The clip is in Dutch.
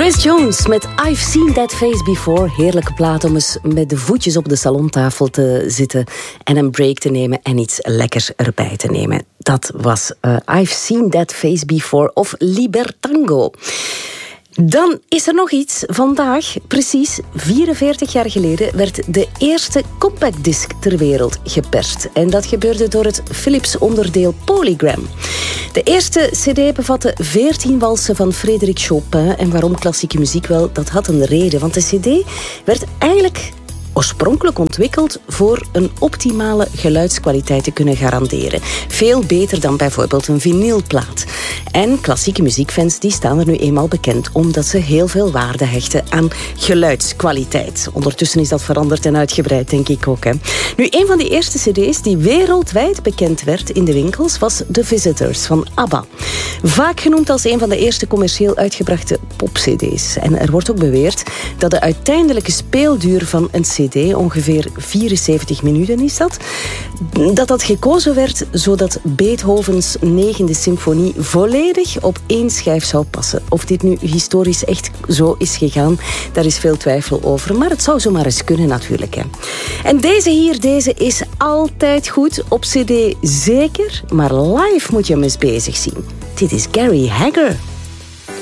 Grace Jones met I've Seen That Face Before. Heerlijke plaat om eens met de voetjes op de salontafel te zitten en een break te nemen en iets lekkers erbij te nemen. Dat was I've Seen That Face Before of Libertango. Dan is er nog iets. Vandaag, precies 44 jaar geleden, werd de eerste compactdisc ter wereld geperst. En dat gebeurde door het Philips-onderdeel Polygram. De eerste cd bevatte 14 walsen van Frédéric Chopin. En waarom klassieke muziek? Wel, dat had een reden. Want de cd werd eigenlijk oorspronkelijk ontwikkeld voor een optimale geluidskwaliteit te kunnen garanderen. Veel beter dan bijvoorbeeld een vinylplaat. En klassieke muziekfans die staan er nu eenmaal bekend omdat ze heel veel waarde hechten aan geluidskwaliteit. Ondertussen is dat veranderd en uitgebreid, denk ik ook. Hè. Nu, een van de eerste cd's die wereldwijd bekend werd in de winkels was The Visitors van ABBA. Vaak genoemd als een van de eerste commercieel uitgebrachte popcd's. En er wordt ook beweerd dat de uiteindelijke speelduur van een cd ongeveer 74 minuten is dat gekozen werd zodat Beethovens 9e symfonie volledig op één schijf zou passen. Of dit nu historisch echt zo is gegaan, daar is veel twijfel over. Maar het zou zomaar eens kunnen natuurlijk. Hè. En deze is altijd goed. Op cd zeker, maar live moet je hem eens bezig zien. Dit is Gary Hagger.